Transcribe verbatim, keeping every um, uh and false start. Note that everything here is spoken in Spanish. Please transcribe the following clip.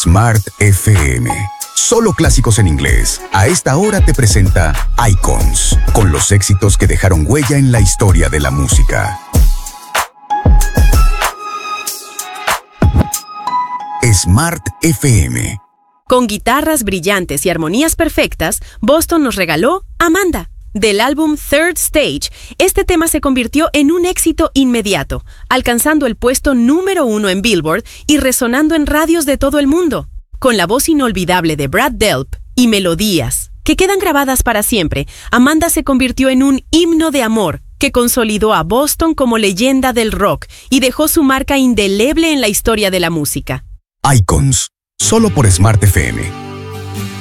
Smart F M. Solo clásicos en inglés. A esta hora te presenta Icons, con los éxitos que dejaron huella en la historia de la música. Smart F M. Con guitarras brillantes y armonías perfectas, Boston nos regaló Amanda. Del álbum Third Stage, este tema se convirtió en un éxito inmediato, alcanzando el puesto número uno en Billboard y resonando en radios de todo el mundo. Con la voz inolvidable de Brad Delp y melodías que quedan grabadas para siempre, Amanda se convirtió en un himno de amor que consolidó a Boston como leyenda del rock y dejó su marca indeleble en la historia de la música. Icons, solo por Smart F M.